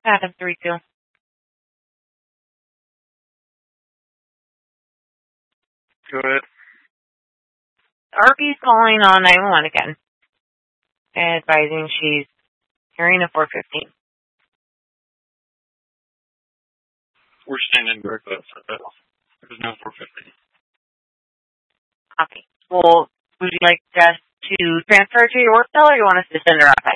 Adam 32. Go ahead. RP's calling on 911 again, advising she's hearing a 415. We're standing directly outside that. There's no 450. Okay. Well, would you like us to transfer her to your work cell, or you want us to send her outside?